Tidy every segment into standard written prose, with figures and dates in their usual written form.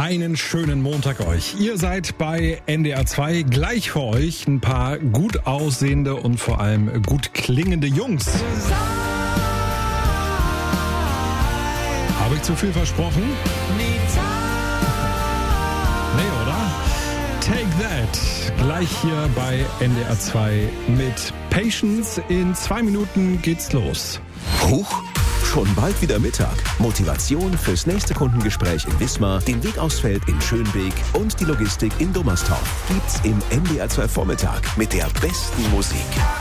Einen schönen Montag euch. Ihr seid bei NDR 2, gleich für euch ein paar gut aussehende und vor allem gut klingende Jungs. Habe ich zu viel versprochen? Nee, oder? Take That. Gleich hier bei NDR 2 mit Patience. In 2 Minuten geht's los. Huch, schon bald wieder Mittag. Motivation fürs nächste Kundengespräch in Wismar, den Weg aufs Feld in Schönbeek und die Logistik in Dummerstorf gibt's im NDR 2 Vormittag mit der besten Musik.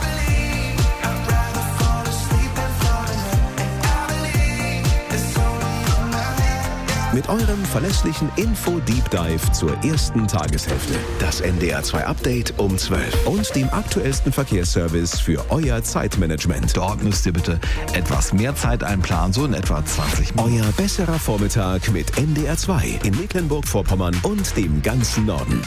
Mit eurem verlässlichen Info-Deep Dive zur ersten Tageshälfte. Das NDR 2 Update um 12 und dem aktuellsten Verkehrsservice für euer Zeitmanagement. Dort müsst ihr bitte etwas mehr Zeit einplanen, so in etwa 20 Minuten. Euer besserer Vormittag mit NDR 2 in Mecklenburg-Vorpommern und dem ganzen Norden.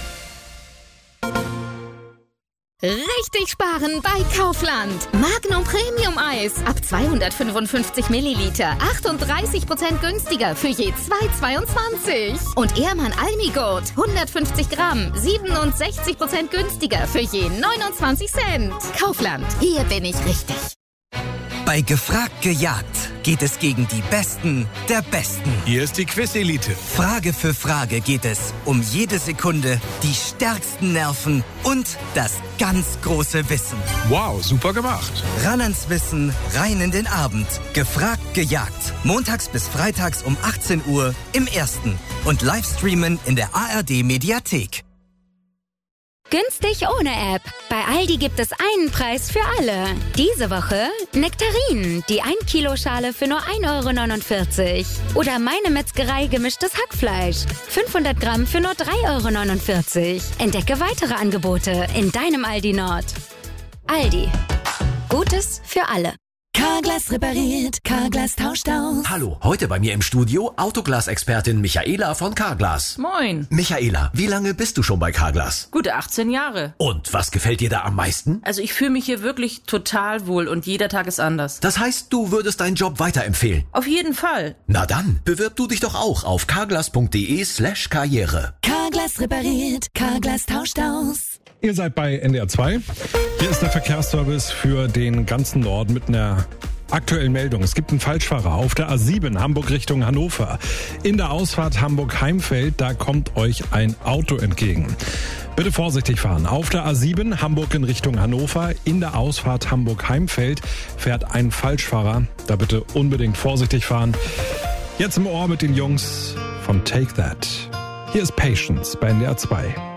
Richtig sparen bei Kaufland. Magnum Premium Eis ab 255 Milliliter. 38% günstiger für je 2,22. Und Ehrmann Almigurt 150 Gramm. 67% günstiger für je 29 Cent. Kaufland, hier bin ich richtig. Bei Gefragt gejagt geht es gegen die Besten der Besten. Hier ist die Quiz-Elite. Frage für Frage geht es um jede Sekunde, die stärksten Nerven und das ganz große Wissen. Wow, super gemacht. Ran ans Wissen, rein in den Abend. Gefragt gejagt. Montags bis freitags um 18 Uhr im Ersten. Und Livestreamen in der ARD-Mediathek. Günstig ohne App. Bei Aldi gibt es einen Preis für alle. Diese Woche Nektarinen, die 1 Kilo Schale für nur 1,49 €. Oder Meine Metzgerei gemischtes Hackfleisch. 500 Gramm für nur 3,49 €. Entdecke weitere Angebote in deinem Aldi Nord. Aldi. Gutes für alle. Carglass repariert, Carglass tauscht aus. Hallo, heute bei mir im Studio Autoglas-Expertin Michaela von Carglass. Moin. Michaela, wie lange bist du schon bei Carglass? Gute 18 Jahre. Und was gefällt dir da am meisten? Also ich fühle mich hier wirklich total wohl und jeder Tag ist anders. Das heißt, du würdest deinen Job weiterempfehlen? Auf jeden Fall. Na dann, bewirb du dich doch auch auf carglass.de/karriere. Carglass repariert, Carglass tauscht aus. Ihr seid bei NDR 2. Hier ist der Verkehrsservice für den ganzen Norden mit einer aktuellen Meldung. Es gibt einen Falschfahrer auf der A7 Hamburg Richtung Hannover. In der Ausfahrt Hamburg-Heimfeld, da kommt euch ein Auto entgegen. Bitte vorsichtig fahren. Auf der A7 Hamburg in Richtung Hannover. In der Ausfahrt Hamburg-Heimfeld fährt ein Falschfahrer. Da bitte unbedingt vorsichtig fahren. Jetzt im Ohr mit den Jungs von Take That. Hier ist Patience bei NDR 2.